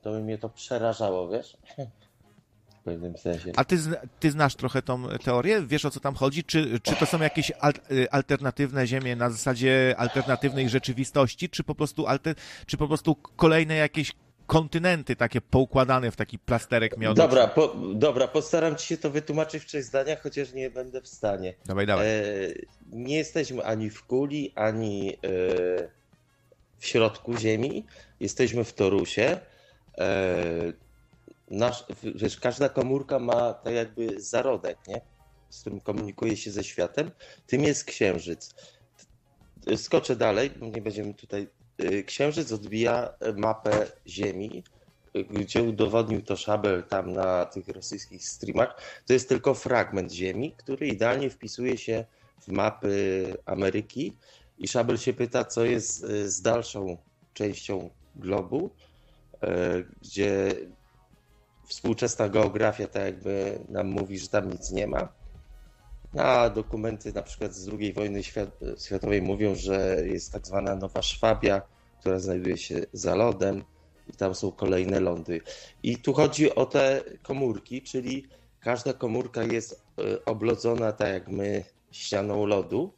to by mnie to przerażało, wiesz? W pewnym sensie. A ty znasz trochę tą teorię? Wiesz, o co tam chodzi? Czy to są jakieś alternatywne ziemie na zasadzie alternatywnej rzeczywistości, czy po prostu kolejne jakieś kontynenty takie poukładane w taki plasterek miodu? Dobra, postaram ci się to wytłumaczyć w 3 zdaniach, chociaż nie będę w stanie. Dawaj. Nie jesteśmy ani w kuli, ani w środku Ziemi. Jesteśmy w torusie. Wiesz, każda komórka ma tak jakby zarodek, nie? Z którym komunikuje się ze światem. Tym jest Księżyc. Skoczę dalej, bo nie będziemy tutaj. Księżyc odbija mapę Ziemi, gdzie udowodnił to Szabel tam na tych rosyjskich streamach. To jest tylko fragment Ziemi, który idealnie wpisuje się w mapy Ameryki i Szabel się pyta, co jest z dalszą częścią globu, gdzie współczesna geografia tak jakby nam mówi, że tam nic nie ma. A dokumenty na przykład z II wojny światowej mówią, że jest tak zwana Nowa Szwabia, która znajduje się za lodem i tam są kolejne lądy. I tu chodzi o te komórki, czyli każda komórka jest oblodzona tak jak my ścianą lodu.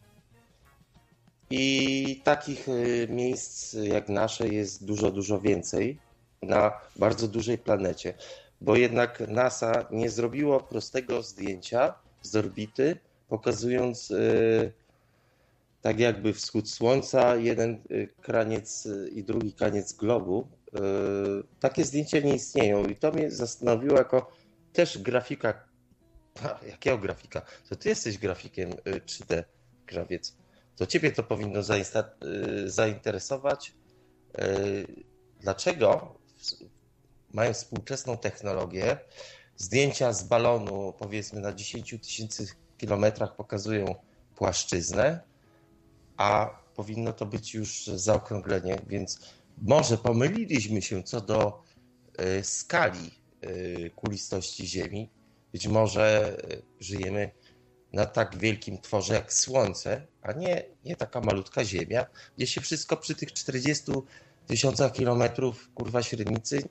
I takich miejsc jak nasze jest dużo, dużo więcej na bardzo dużej planecie. Bo jednak NASA nie zrobiło prostego zdjęcia z orbity, pokazując tak jakby wschód Słońca, jeden kraniec i drugi kraniec globu. Takie zdjęcia nie istnieją i to mnie zastanowiło jako też grafika. Jakiego grafika? To ty jesteś grafikiem 3D, Krawiec. To ciebie to powinno zainteresować. Dlaczego mają współczesną technologię, zdjęcia z balonu powiedzmy na 10 000 kilometrach pokazują płaszczyznę, a powinno to być już zaokrąglenie, więc może pomyliliśmy się co do skali kulistości Ziemi. Być może żyjemy na tak wielkim tworze jak Słońce, a nie taka malutka Ziemia, gdzie się wszystko przy tych 40 000 kilometrów kurwa średnicy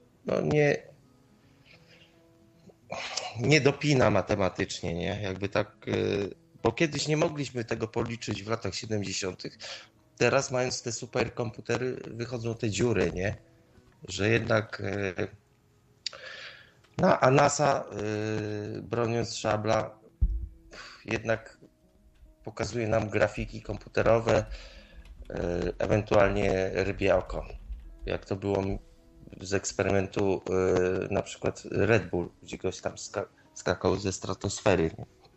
nie dopina matematycznie, nie? Jakby tak, bo kiedyś nie mogliśmy tego policzyć w latach 70. Teraz mając te superkomputery wychodzą te dziury, nie? Że jednak a NASA broniąc Szabla jednak pokazuje nam grafiki komputerowe, ewentualnie rybie oko. Jak to było z eksperymentu na przykład Red Bull, gdzie ktoś tam skakał ze stratosfery.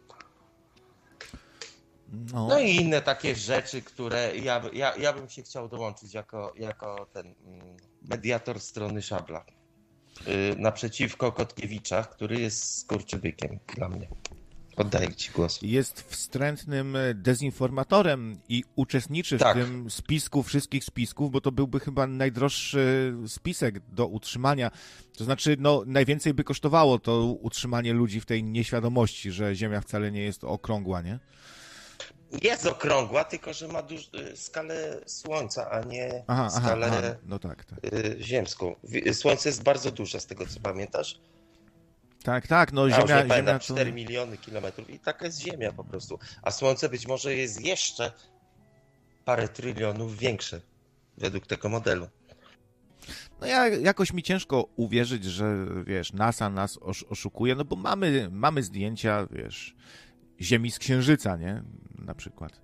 No i inne takie rzeczy, które ja bym się chciał dołączyć jako ten mediator strony Szabla. Naprzeciwko Kotkiewicza, który jest skurczybykiem dla mnie. Oddaję ci głos. Jest wstrętnym dezinformatorem i uczestniczy w tym spisku wszystkich spisków, bo to byłby chyba najdroższy spisek do utrzymania. To znaczy, najwięcej by kosztowało to utrzymanie ludzi w tej nieświadomości, że Ziemia wcale nie jest okrągła, nie? Jest okrągła, tylko że ma skalę Słońca, a nie skalę no tak. ziemską. Słońce jest bardzo duże, z tego co pamiętasz. Tak, Ziemia 4 miliony kilometrów i taka jest Ziemia po prostu. A Słońce być może jest jeszcze parę trylionów większe według tego modelu. No jakoś mi ciężko uwierzyć, że wiesz, NASA nas oszukuje, no bo mamy zdjęcia, wiesz, Ziemi z Księżyca, nie? Na przykład.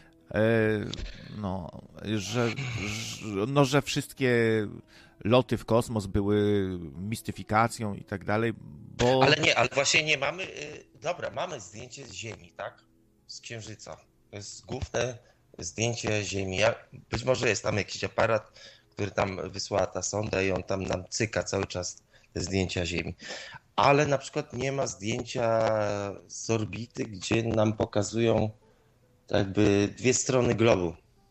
Że wszystkie loty w kosmos były mistyfikacją i tak dalej, bo... Ale właśnie nie mamy... Dobra, mamy zdjęcie z Ziemi, tak? Z Księżyca. To jest główne zdjęcie Ziemi. Być może jest tam jakiś aparat, który tam wysłała ta sonda i on tam nam cyka cały czas te zdjęcia Ziemi. Ale na przykład nie ma zdjęcia z orbity, gdzie nam pokazują jakby dwie strony globu.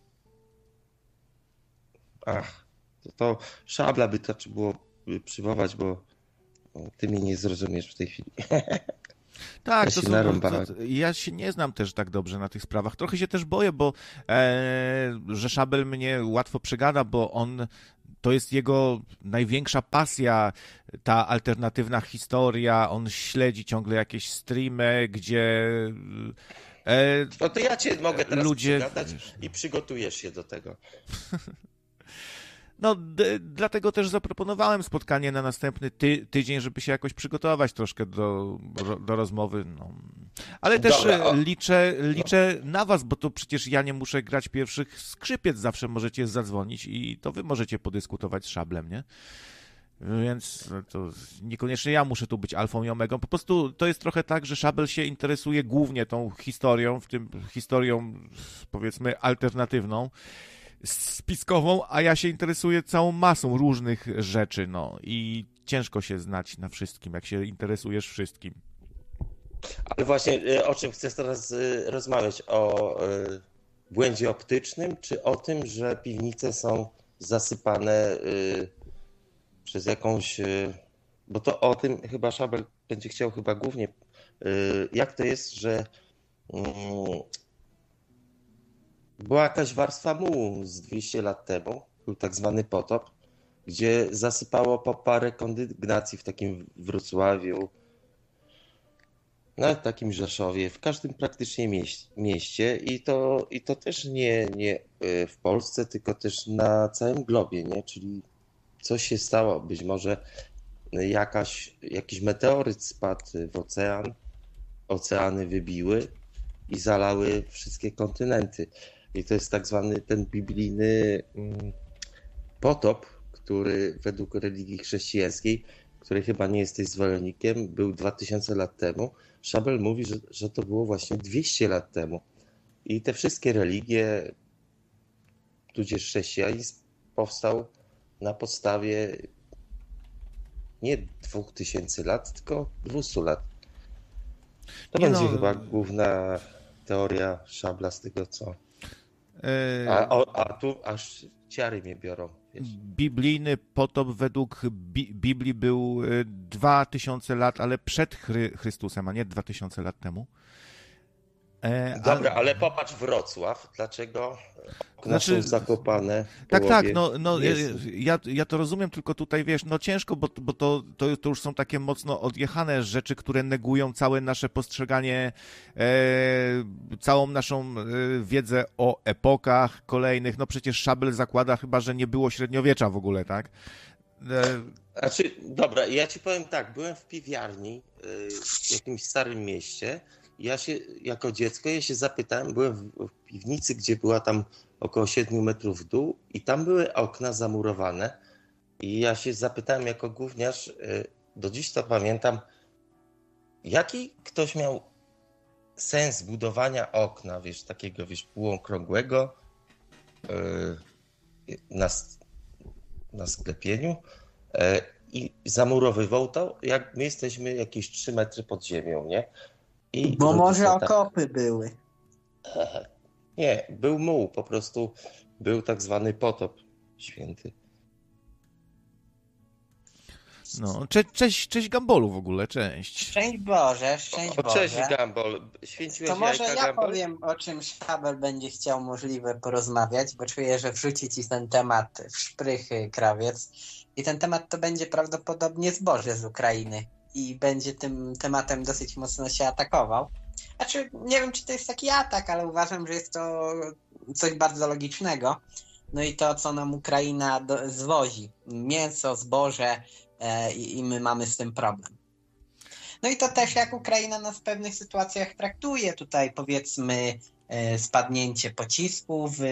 To Szabla by to trzeba było przywołać, bo ty mnie nie zrozumiesz w tej chwili. Tak, ja się nie znam też tak dobrze na tych sprawach. Trochę się też boję, bo że Szabel mnie łatwo przegada, bo on to jest jego największa pasja, ta alternatywna historia, on śledzi ciągle jakieś streamy, gdzie no to ja cię mogę teraz ludzie przygadać i przygotujesz się do tego. No, dlatego też zaproponowałem spotkanie na następny tydzień, żeby się jakoś przygotować troszkę do rozmowy. No. Ale też Dobra, liczę na was, bo to przecież ja nie muszę grać pierwszych skrzypiec, zawsze możecie zadzwonić i to wy możecie podyskutować z Szablem, nie? Więc to niekoniecznie ja muszę tu być alfą i omegą. Po prostu to jest trochę tak, że Szabel się interesuje głównie tą historią, w tym historią powiedzmy alternatywną, spiskową, a ja się interesuję całą masą różnych rzeczy, no i ciężko się znać na wszystkim, jak się interesujesz wszystkim. Ale właśnie o czym chcesz teraz rozmawiać? O błędzie optycznym, czy o tym, że piwnice są zasypane przez jakąś... Bo to o tym chyba Szabel będzie chciał chyba głównie... Jak to jest, że była jakaś warstwa mułu z 200 lat temu, był tak zwany potop, gdzie zasypało po parę kondygnacji w takim Wrocławiu, nawet w takim Rzeszowie, w każdym praktycznie mieście i to też nie w Polsce, tylko też na całym globie, nie? Czyli coś się stało, być może jakiś meteoryt spadł w ocean, oceany wybiły i zalały wszystkie kontynenty. I to jest tak zwany ten biblijny potop, który według religii chrześcijańskiej, której chyba nie jesteś zwolennikiem, był 2000 lat temu. Szabel mówi, że to było właśnie 200 lat temu. I te wszystkie religie, tudzież chrześcijanizm, powstał na podstawie nie 2000 lat, tylko 200 lat. To będzie chyba główna teoria Szabla z tego, co... A tu aż ciary mnie biorą. Wiesz. Biblijny potop według Biblii był 2000 lat, ale przed Chrystusem, a nie 2000 lat temu. Dobra, ale popatrz Wrocław, dlaczego okna są zakopane? Tak, no ja to rozumiem, tylko tutaj wiesz, no ciężko, bo to już są takie mocno odjechane rzeczy, które negują całe nasze postrzeganie, całą naszą wiedzę o epokach kolejnych. No przecież Szabel zakłada chyba, że nie było średniowiecza w ogóle, tak? Znaczy, dobra, ja ci powiem tak, byłem w piwiarni w jakimś starym mieście. Ja się jako dziecko zapytałem, byłem w piwnicy, gdzie była tam około 7 metrów w dół i tam były okna zamurowane i ja się zapytałem jako gówniarz, do dziś to pamiętam, jaki ktoś miał sens budowania okna, wiesz, takiego, wiesz, półokrągłego na sklepieniu i zamurowywał to, jak my jesteśmy jakieś 3 metry pod ziemią, nie? Bo może okopy były. Nie, był muł, po prostu był tak zwany potop święty. No, cześć Gambolu w ogóle, cześć. Szczęść Boże, szczęść Boże. Cześć Gambol, święciłeś to może jajka, ja Gambol? powiem, o czym Szabel będzie chciał możliwe porozmawiać, bo czuję, że wrzuci ci ten temat w szprychy krawiec i ten temat to będzie prawdopodobnie zboże z Ukrainy i będzie tym tematem dosyć mocno się atakował. Znaczy, nie wiem, czy to jest taki atak, ale uważam, że jest to coś bardzo logicznego. No i to, co nam Ukraina zwozi, mięso, zboże i my mamy z tym problem. No i to też jak Ukraina nas w pewnych sytuacjach traktuje. Tutaj powiedzmy spadnięcie pocisku w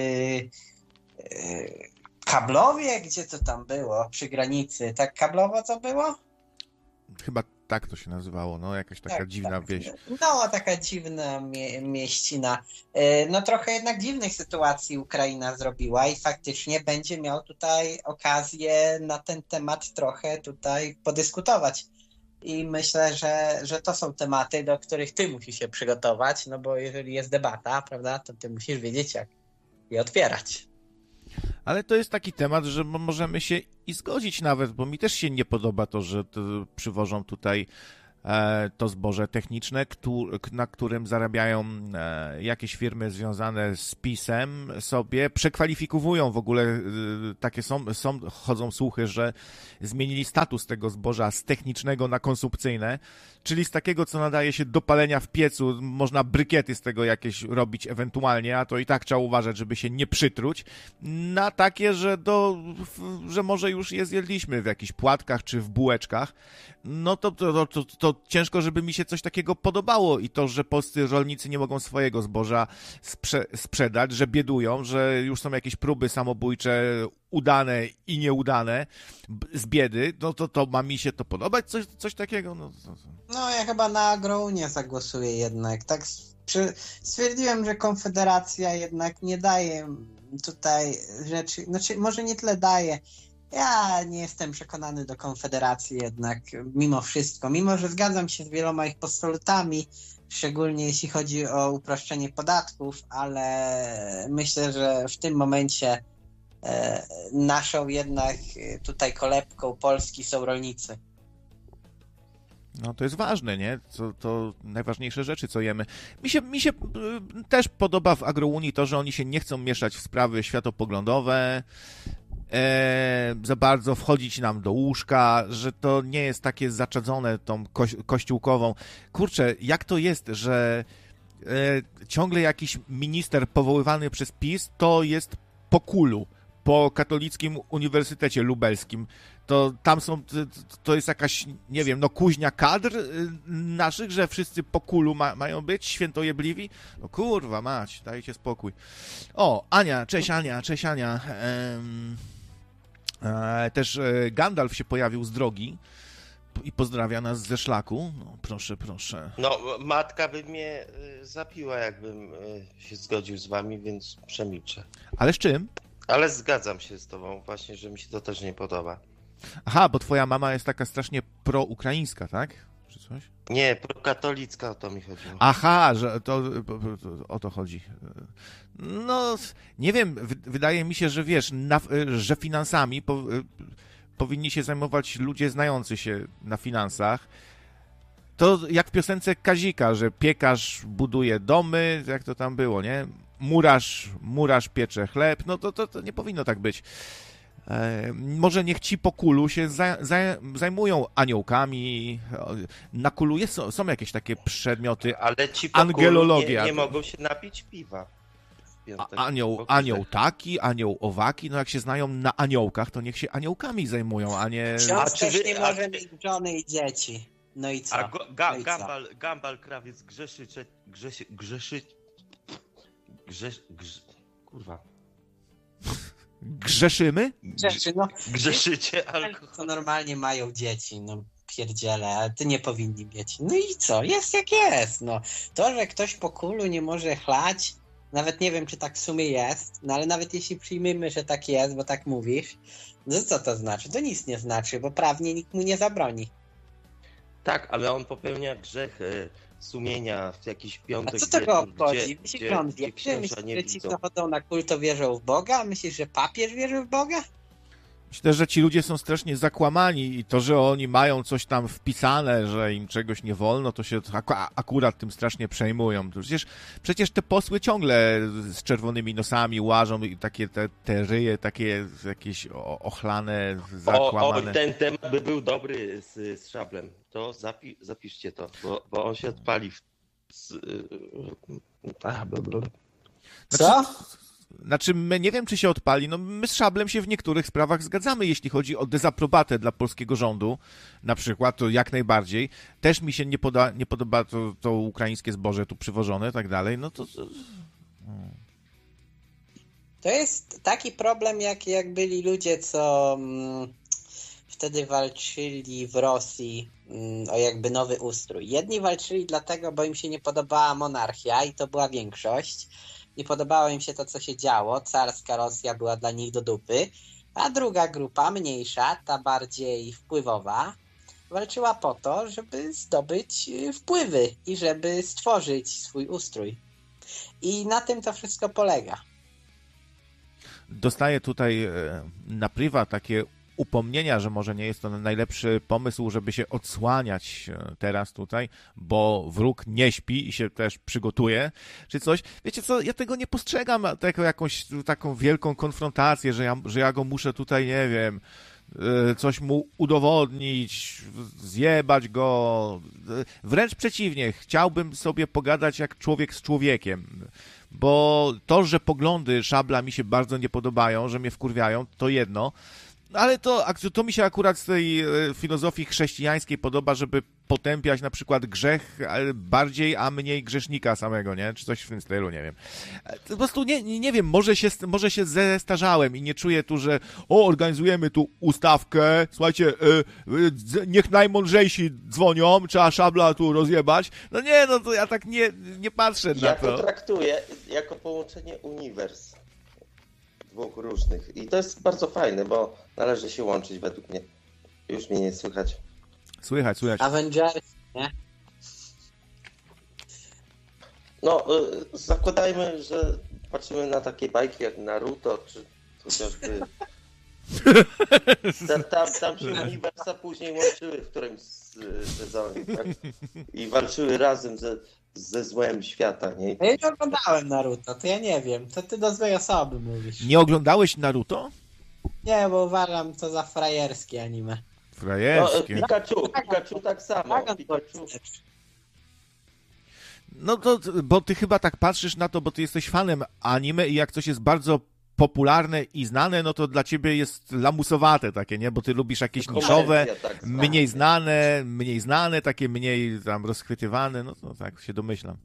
Kablowie, gdzie to tam było, przy granicy. Tak Kablowo co było? Chyba tak to się nazywało, no jakaś taka dziwna wieś. No, taka dziwna mieścina. No trochę jednak dziwnych sytuacji Ukraina zrobiła i faktycznie będzie miał tutaj okazję na ten temat trochę tutaj podyskutować. I myślę, że to są tematy, do których ty musisz się przygotować, no bo jeżeli jest debata, prawda, to ty musisz wiedzieć, jak je otwierać. Ale to jest taki temat, że możemy się i zgodzić nawet, bo mi też się nie podoba to, że przywożą tutaj to zboże techniczne, na którym zarabiają jakieś firmy związane z PiS-em sobie, przekwalifikowują w ogóle, takie chodzą słuchy, że zmienili status tego zboża z technicznego na konsumpcyjne, czyli z takiego, co nadaje się do palenia w piecu, można brykiety z tego jakieś robić ewentualnie, a to i tak trzeba uważać, żeby się nie przytruć, na takie, że może już je zjedliśmy w jakichś płatkach czy w bułeczkach, no to ciężko, żeby mi się coś takiego podobało i to, że polscy rolnicy nie mogą swojego zboża sprzedać, że biedują, że już są jakieś próby samobójcze udane i nieudane z biedy, no to ma mi się to podobać, coś takiego? No ja chyba na Agrounię zagłosuję jednak. Tak stwierdziłem, że Konfederacja jednak nie daje tutaj rzeczy, znaczy może nie tyle daje. Ja nie jestem przekonany do Konfederacji jednak mimo wszystko, mimo że zgadzam się z wieloma ich postulatami, szczególnie jeśli chodzi o uproszczenie podatków, ale myślę, że w tym momencie naszą jednak tutaj kolebką Polski są rolnicy. No to jest ważne, nie? To najważniejsze rzeczy, co jemy. Mi się też podoba w Agrounii to, że oni się nie chcą mieszać w sprawy światopoglądowe, za bardzo wchodzić nam do łóżka, że to nie jest takie zaczadzone tą kościółkową. Kurczę, jak to jest, że ciągle jakiś minister powoływany przez PiS to jest po KUL-u, po Katolickim Uniwersytecie Lubelskim. To tam to jest jakaś, nie wiem, kuźnia kadr naszych, że wszyscy po KUL-u mają być świętojebliwi. No kurwa mać, dajcie spokój. O, Ania, cześć Ania. Też Gandalf się pojawił z drogi i pozdrawia nas ze szlaku. No, proszę. No, matka by mnie zabiła, jakbym się zgodził z wami, więc przemilczę. Ale z czym? Ale zgadzam się z tobą właśnie, że mi się to też nie podoba. Aha, bo twoja mama jest taka strasznie proukraińska, tak? Czy coś? Nie, prokatolicka, o to mi chodziło. Aha, że to o to chodzi. No, nie wiem, wydaje mi się, że wiesz, że finansami powinni się zajmować ludzie znający się na finansach. To jak w piosence Kazika, że piekarz buduje domy, jak to tam było, nie? Murarz piecze chleb, no to nie powinno tak być. Może niech ci po KUL-u się zajmują aniołkami. Na KUL-u są jakieś takie przedmioty. Ale ci po angelologia. Nie mogą się napić piwa. Anioł taki, anioł owaki. No jak się znają na aniołkach, to niech się aniołkami zajmują, a nie... Ksiądz też nie może mieć żony i dzieci. No i co? Gambal Krawiec kurwa. Grzeszymy? Grzeszycie alkohol. To normalnie mają dzieci, no pierdziele, ale ty nie powinni mieć. No i co? Jest jak jest, no. To, że ktoś po KUL-u nie może chlać, nawet nie wiem, czy tak w sumie jest, no ale nawet jeśli przyjmiemy, że tak jest, bo tak mówisz, no co to znaczy? To nic nie znaczy, bo prawnie nikt mu nie zabroni. Tak, ale on popełnia grzech sumienia w jakiś piątek. A co to go obchodzi? Myślisz, że on wie? Myślisz, że ci, co chodzą na kult, to wierzą w Boga? Myślisz, że papież wierzy w Boga? Myślę, że ci ludzie są strasznie zakłamani i to, że oni mają coś tam wpisane, że im czegoś nie wolno, to się akurat tym strasznie przejmują. Przecież te posły ciągle z czerwonymi nosami łażą i takie te ryje, takie jakieś ochlane, zakłamane. Ten temat by był dobry z Szablem. To zapiszcie to, bo on się odpali. Co? Znaczy, my nie wiem, czy się odpali, no my z Szablem się w niektórych sprawach zgadzamy, jeśli chodzi o dezaprobatę dla polskiego rządu, na przykład, to jak najbardziej. Też mi się nie podoba to ukraińskie zboże tu przywożone, tak dalej, no to... To jest taki problem, jak byli ludzie, co wtedy walczyli w Rosji o jakby nowy ustrój. Jedni walczyli dlatego, bo im się nie podobała monarchia i to była większość. Nie podobało im się to, co się działo. Carska Rosja była dla nich do dupy. A druga grupa, mniejsza, ta bardziej wpływowa, walczyła po to, żeby zdobyć wpływy i żeby stworzyć swój ustrój. I na tym to wszystko polega. Dostaję tutaj na priwa takie upomnienia, że może nie jest to najlepszy pomysł, żeby się odsłaniać teraz tutaj, bo wróg nie śpi i się też przygotuje, czy coś. Wiecie co, ja tego nie postrzegam jako jakąś taką wielką konfrontację, że ja go muszę tutaj, nie wiem, coś mu udowodnić, zjebać go. Wręcz przeciwnie, chciałbym sobie pogadać jak człowiek z człowiekiem, bo to, że poglądy Szabla mi się bardzo nie podobają, że mnie wkurwiają, to jedno, ale to mi się akurat z tej filozofii chrześcijańskiej podoba, żeby potępiać na przykład grzech bardziej, a mniej grzesznika samego, nie? Czy coś w tym stylu, nie wiem. Po prostu nie wiem, może się zestarzałem i nie czuję tu, że organizujemy tu ustawkę, słuchajcie, niech najmądrzejsi dzwonią, trzeba Szabla tu rozjebać. No nie, no to ja tak nie patrzę na to. Ja to traktuję jako połączenie uniwers dwóch różnych i to jest bardzo fajne, bo należy się łączyć według mnie. Już mnie nie słychać. Słychać. Avengers, nie? No, zakładajmy, że patrzymy na takie bajki jak Naruto, czy chociażby... Tam się uniwersa później łączyły w którymś sezonie, tak? I walczyły razem ze złem świata, nie? Ja nie oglądałem Naruto, to ja nie wiem. To ty do złej osoby mówisz. Nie oglądałeś Naruto? Nie, bo uważam to za frajerskie anime. Frajerskie. No, Pikachu tak samo. Pikachu. No to, bo ty chyba tak patrzysz na to, bo ty jesteś fanem anime i jak coś jest bardzo popularne i znane, no to dla ciebie jest lamusowate takie, nie? Bo ty lubisz jakieś niszowe, tak mniej znane, takie mniej tam rozchwytywane, no to tak się domyślam.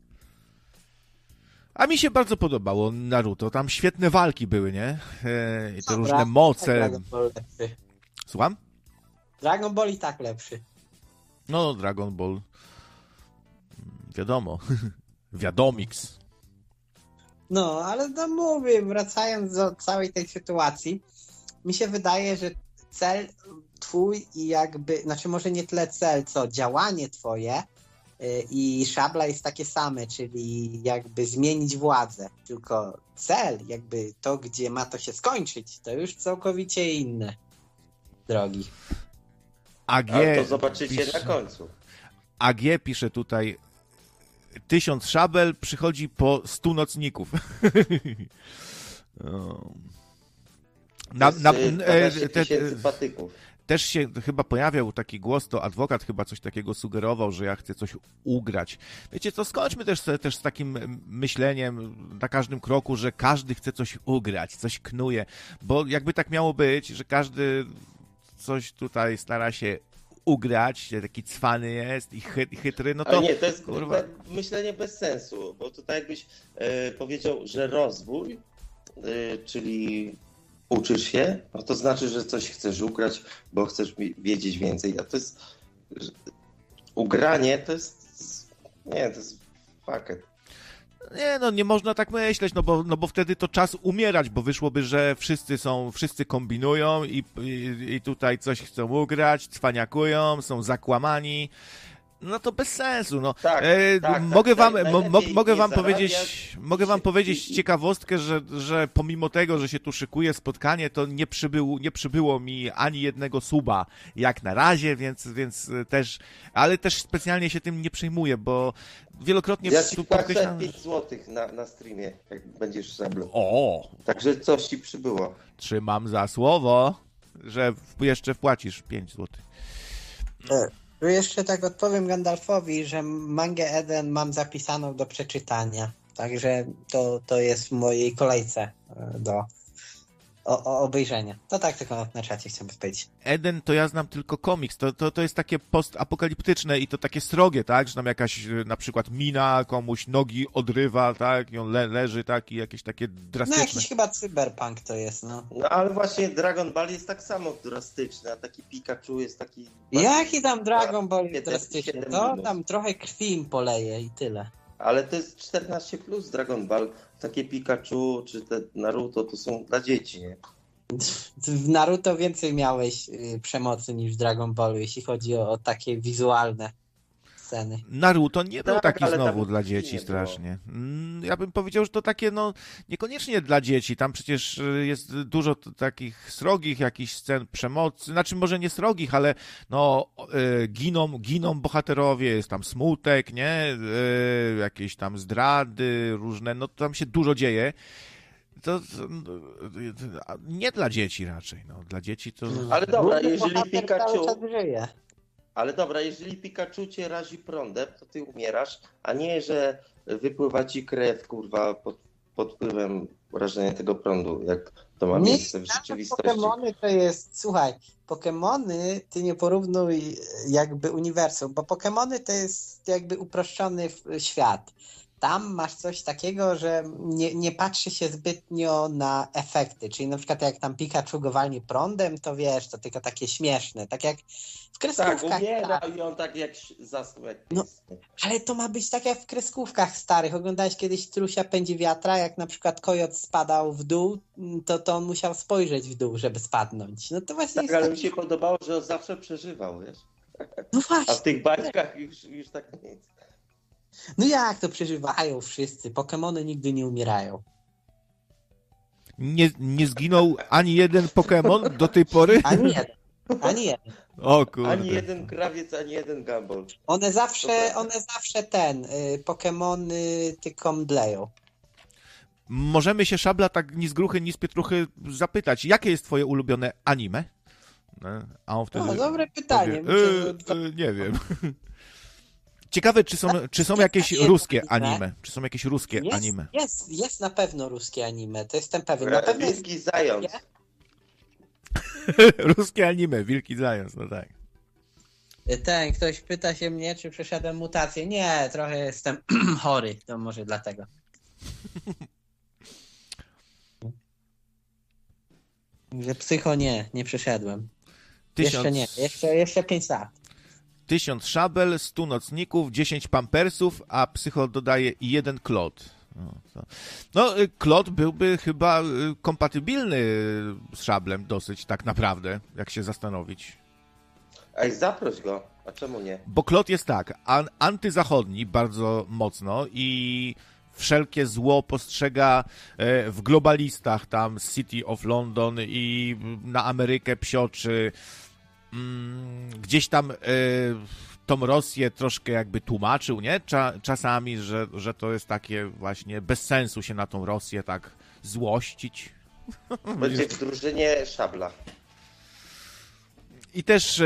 A mi się bardzo podobało Naruto, tam świetne walki były, nie? I to różne moce. Dragon Ball lepszy. Słucham? Dragon Ball i tak lepszy. No, Dragon Ball. Wiadomo. Wiadomix. No, ale no mówię, wracając do całej tej sytuacji, mi się wydaje, że cel twój i jakby, znaczy może nie tyle cel, co działanie twoje i Szabla jest takie same, czyli jakby zmienić władzę, tylko cel, jakby to, gdzie ma to się skończyć, to już całkowicie inne drogi. Ale to zobaczycie na końcu. AG pisze tutaj 1000 szabel przychodzi po 100 nocników. Patyków. Też się chyba pojawiał taki głos, to adwokat chyba coś takiego sugerował, że ja chcę coś ugrać. Wiecie co, skończmy też z takim myśleniem na każdym kroku, że każdy chce coś ugrać, coś knuje, bo jakby tak miało być, że każdy coś tutaj stara się ugrać, taki cwany jest i chytry, no to... Ale nie, to jest kurwa myślenie bez sensu, bo tutaj jakbyś powiedział, że rozwój, czyli uczysz się, no to znaczy, że coś chcesz ugrać, bo chcesz wiedzieć więcej, a to jest ugranie, to jest faket. Nie, no nie można tak myśleć, no bo wtedy to czas umierać, bo wyszłoby, że wszyscy kombinują i tutaj coś chcą ugrać, cwaniakują, są zakłamani. No to bez sensu, no. Mogę wam powiedzieć ciekawostkę, że pomimo tego, że się tu szykuje spotkanie, to nie przybyło mi ani jednego suba jak na razie, więc też, ale też specjalnie się tym nie przejmuję, bo wielokrotnie ja ci płacę 5 zł na streamie, jak będziesz Szablą. O! Także coś ci przybyło. Trzymam za słowo, że jeszcze wpłacisz 5 zł. Jeszcze tak odpowiem Gandalfowi, że mangę Eden mam zapisaną do przeczytania. Także to jest w mojej kolejce do obejrzenia. To tak tylko na czacie chciałbym powiedzieć. Eden to ja znam tylko komiks. To jest takie postapokaliptyczne i to takie srogie, tak? Że tam jakaś na przykład mina komuś nogi odrywa, tak? I on leży, tak? I jakieś takie drastyczne. No jakiś chyba cyberpunk to jest, no. No ale właśnie Dragon Ball jest tak samo drastyczny, a taki Pikachu jest taki... Jaki tam Dragon Ball jest drastyczny? To tam trochę krwi im poleje i tyle. Ale to jest 14+ Dragon Ball. Takie Pikachu czy te Naruto to są dla dzieci, nie? W Naruto więcej miałeś przemocy niż w Dragon Ballu, jeśli chodzi o takie wizualne sceny. Naruto nie był Tak, taki ale znowu tam dla nie dzieci było. strasznie. Ja bym powiedział, że to takie, no, niekoniecznie dla dzieci. Tam przecież jest dużo takich srogich jakichś scen przemocy. Znaczy, może nie srogich, ale no, giną bohaterowie, jest tam smutek, nie? Jakieś tam zdrady różne, no tam się dużo dzieje. To nie dla dzieci raczej, no. Dla dzieci to... Ale dobra, Główny jeżeli bohater Pikachu... cały czas żyje. Ale dobra, jeżeli Pikachu cię razi prądem, to ty umierasz, a nie, że wypływa ci krew, kurwa, pod wpływem wrażenia tego prądu, jak to ma miejsce w rzeczywistości. Pokemony to jest, słuchaj, Pokemony ty nie porównuj jakby uniwersum, bo Pokemony to jest jakby uproszczony świat. Tam masz coś takiego, że nie patrzy się zbytnio na efekty, czyli na przykład jak tam Pikachu go walnie prądem, to wiesz, to tylko takie śmieszne, tak jak w kreskówkach. Tak, umiera i on tak jak zasnął, jak No, ale to ma być tak jak w kreskówkach starych. Oglądałeś kiedyś Strusia pędzi wiatra, jak na przykład kojot spadał w dół, to on musiał spojrzeć w dół, żeby spadnąć. No to właśnie tak, jest ale tak... mi się podobało, że on zawsze przeżywał, wiesz? No A właśnie. w tych bajkach już tak nic. No jak to przeżywają wszyscy? Pokemony nigdy nie umierają. Nie zginął ani jeden Pokémon do tej pory? Ani jeden. Ani jeden. O kurde. Ani jeden krawiec, ani jeden Gumball. One zawsze Pokemony tylko mdleją. Możemy się, Szabla, tak ni z gruchy, ni z pietruchy zapytać, jakie jest twoje ulubione anime? A on wtedy... No, dobre pytanie. Nie wiem. Ciekawe, czy są jakieś ruskie anime? Czy są jakieś ruskie anime? Jest na pewno ruskie anime, to jestem pewien. Na pewno jest... Wielki Zając. Ruskie anime, Wielki Zając, no tak. Ktoś pyta się mnie, czy przeszedłem mutację. Nie, trochę jestem chory, to może dlatego. Że psycho nie przeszedłem. Jeszcze nie, jeszcze 5 lat. 1000 szabel, 100 nocników, 10 pampersów, a psycho dodaje i 1 klot. No, klot byłby chyba kompatybilny z szablem dosyć tak naprawdę, jak się zastanowić. Ej, zaproś go. A czemu nie? Bo klot jest tak, antyzachodni bardzo mocno i wszelkie zło postrzega w globalistach, tam City of London i na Amerykę psioczy. Gdzieś tam tą Rosję troszkę jakby tłumaczył, nie? Czasami, że to jest takie właśnie bez sensu się na tą Rosję tak złościć. Będzie w drużynie Szabla. I też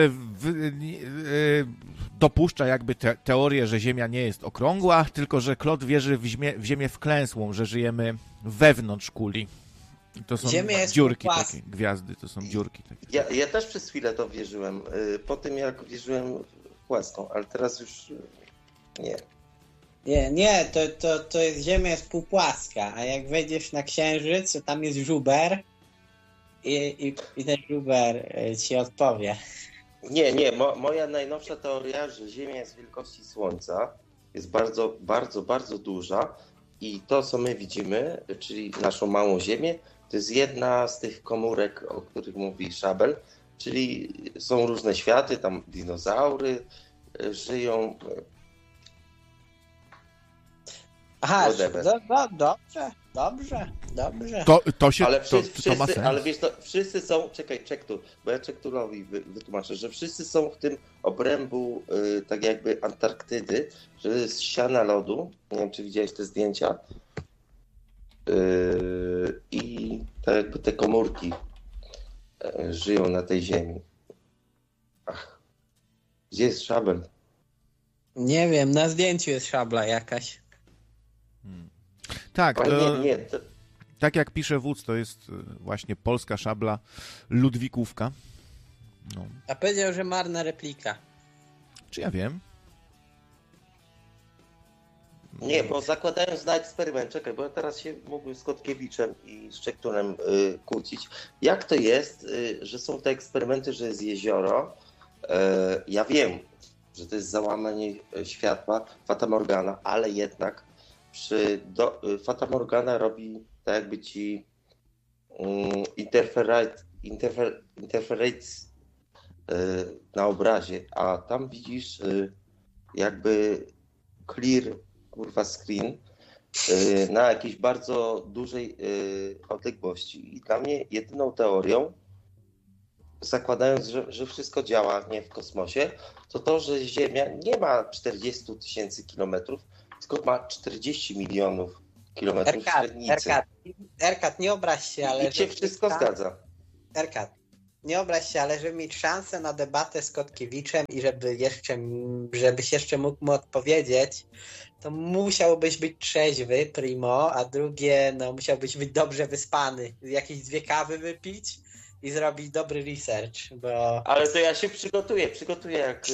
dopuszcza jakby teorię, że Ziemia nie jest okrągła, tylko że Klot wierzy w Ziemię wklęsłą, że żyjemy wewnątrz kuli. To są dziurki takie, gwiazdy, to są dziurki takie. Ja też przez chwilę to wierzyłem, po tym jak wierzyłem w płaską, ale teraz już nie. Nie, to jest Ziemia jest półpłaska, a jak wejdziesz na Księżyc, to tam jest żuber i ten żuber ci odpowie. Nie, moja najnowsza teoria, że Ziemia jest wielkości Słońca, jest bardzo, bardzo, bardzo duża i to, co my widzimy, czyli naszą małą Ziemię, to jest jedna z tych komórek, o których mówi Szabel, czyli są różne światy, tam dinozaury żyją. Aha, dobrze. To ma sens. Ale wiesz, wszyscy są, czek tu, bo ja Czekturowi wytłumaczę, że wszyscy są w tym obrębu tak jakby Antarktydy, że jest ściana lodu, nie wiem, czy widziałeś te zdjęcia, i tak jakby te komórki żyją na tej ziemi. Ach, gdzie jest Szabel? Nie wiem, na zdjęciu jest szabla jakaś. Tak, to... tak jak pisze wódz, to jest właśnie polska szabla Ludwikówka. No. A powiedział, że marna replika. Czy ja wiem? Nie, bo zakładając na eksperyment, czekaj, bo ja teraz się mógłbym z Kotkiewiczem i z Czekturem kłócić. Jak to jest, że są te eksperymenty, że jest jezioro? Ja wiem, że to jest załamanie światła Fata Morgana, ale jednak Fata Morgana robi tak jakby ci interference na obrazie, a tam widzisz jakby clear, kurwa, screen na jakiejś bardzo dużej odległości. I dla mnie jedyną teorią, zakładając, że wszystko działa nie w kosmosie, to, że Ziemia nie ma 40 000 kilometrów, tylko ma 40 milionów kilometrów średnicy. Erkat, nie obraź się, ale... I się wszystko zgadza. Erkat, nie obraź się, ale żeby mieć szansę na debatę z Kotkiewiczem i żebyś jeszcze mógł mu odpowiedzieć, to musiałbyś być trzeźwy, primo, a drugie, no musiałbyś być dobrze wyspany. Jakieś 2 kawy wypić i zrobić dobry research, bo... Ale to ja się przygotuję jak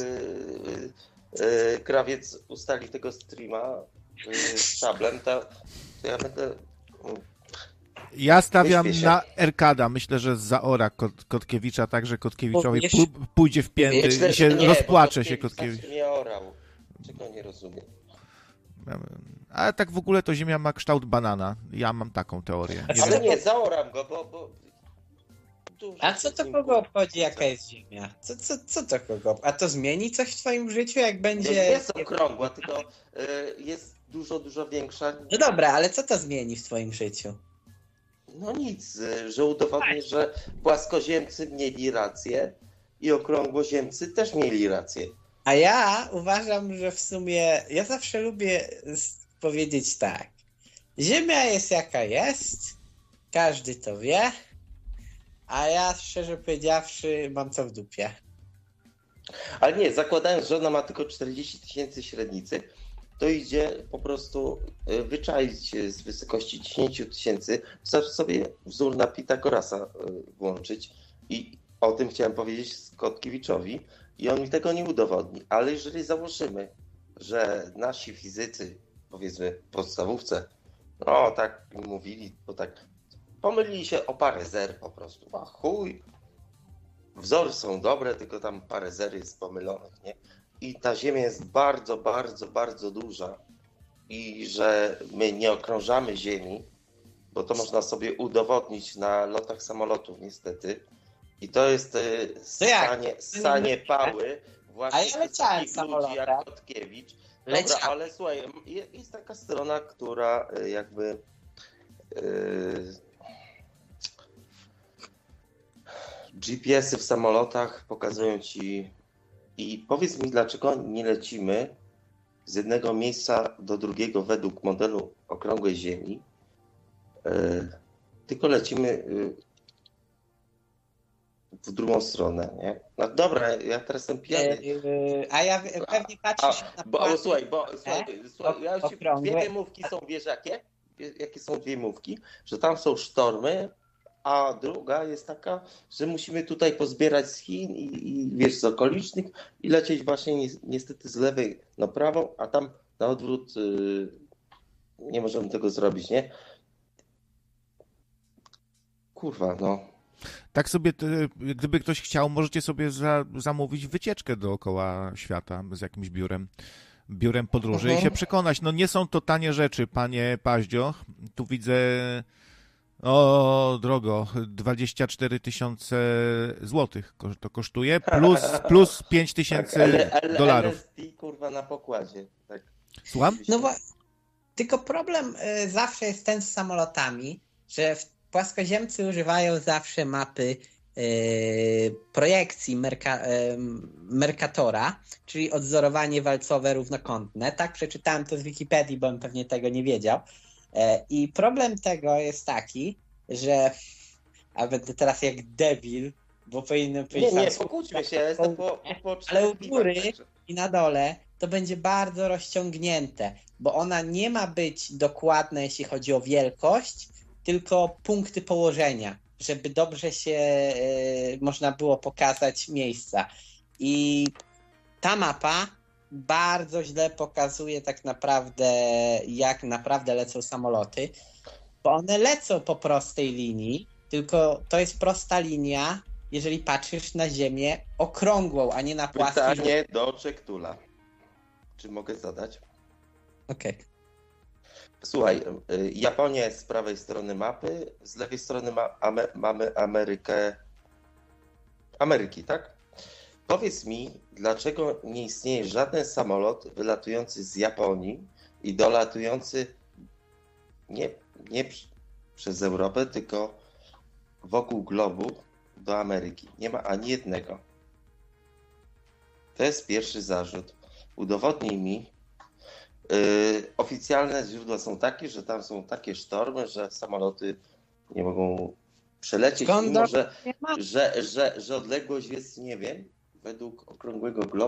Krawiec ustali tego streama szablem, to ja będę... Ja stawiam na Erkada. Myślę, że zaora Kotkiewicza, tak, że Kotkiewiczowi pójdzie w pięty i się rozpłacze się Kotkiewicz. Nie orał. Czego nie rozumiem. Ale tak w ogóle to Ziemia ma kształt banana. Ja mam taką teorię. Ale nie, zaoram go, bo... A co to kogo obchodzi, jaka jest Ziemia? Co to kogo? A to zmieni coś w twoim życiu, jak będzie... Nie jest okrągła, tylko jest dużo większa. No dobra, ale co to zmieni w twoim życiu? No nic, że udowodnię, że płaskoziemcy mieli rację i okrągłoziemcy też mieli rację. A ja uważam, że w sumie ja zawsze lubię powiedzieć tak. Ziemia jest jaka jest, każdy to wie, a ja szczerze powiedziawszy mam co w dupie. Ale nie, zakładając, że ona ma tylko 40 000 średnicy, to idzie po prostu wyczaić z wysokości 10 000, wystarczy sobie wzór na Pitagorasa włączyć i o tym chciałem powiedzieć Kotkiewiczowi i on mi tego nie udowodni. Ale jeżeli założymy, że nasi fizycy, powiedzmy w podstawówce, no tak mówili, bo tak pomylili się o parę zer po prostu, a chuj, wzory są dobre, tylko tam parę zer jest pomylonych, nie? I ta Ziemia jest bardzo duża i że my nie okrążamy Ziemi, bo to można sobie udowodnić na lotach samolotów niestety. I to jest stanie pały właśnie takich ludzi jak Kotkiewicz. Dobra, ale słuchaj, jest taka strona, która jakby GPS-y w samolotach pokazują ci. I powiedz mi, dlaczego nie lecimy z jednego miejsca do drugiego według modelu okrągłej Ziemi, tylko lecimy w drugą stronę, nie? No dobra, ja teraz jestem pijany. A ja pewnie patrzysz na Słuchaj, ja już dwie wymówki są, wiesz jakie? Jakie są dwie wymówki? Że tam są sztormy, a druga jest taka, że musimy tutaj pozbierać z Chin i wiesz, z okolicznych i lecieć właśnie niestety z lewej na prawą, a tam na odwrót nie możemy tego zrobić, nie? Kurwa, no. Tak sobie, gdyby ktoś chciał, możecie sobie zamówić wycieczkę dookoła świata z jakimś biurem podróży i się przekonać. No nie są to tanie rzeczy, panie Paździo. Tu widzę... O, drogo, 24 000 złotych to kosztuje, plus 5 000 dolarów. LSD, kurwa, na pokładzie. Tak. Słucham? No bo tylko problem zawsze jest ten z samolotami, że płaskoziemcy używają zawsze mapy projekcji Mercatora, czyli odzorowanie walcowe równokątne. Tak, przeczytałem to z Wikipedii, bo bym pewnie tego nie wiedział. I problem tego jest taki, że a będę teraz jak debil, bo powinienem powiedzieć... Nie, pokłóćmy się, jestem ale u góry i na dole to będzie bardzo rozciągnięte, bo ona nie ma być dokładna, jeśli chodzi o wielkość, tylko punkty położenia, żeby dobrze się można było pokazać miejsca. I ta mapa bardzo źle pokazuje tak naprawdę, jak naprawdę lecą samoloty, bo one lecą po prostej linii, tylko to jest prosta linia, jeżeli patrzysz na Ziemię okrągłą, a nie na płaską. Pytanie do Czektula. Czy mogę zadać? Okej. Słuchaj, Japonia jest z prawej strony mapy, z lewej strony mamy Ameryki, tak? Powiedz mi, dlaczego nie istnieje żaden samolot wylatujący z Japonii i dolatujący nie przez Europę, tylko wokół globu do Ameryki. Nie ma ani jednego. To jest pierwszy zarzut. Udowodnij mi. Oficjalne źródła są takie, że tam są takie sztormy, że samoloty nie mogą przelecieć, mimo że odległość jest, nie wiem, według okrągłego globu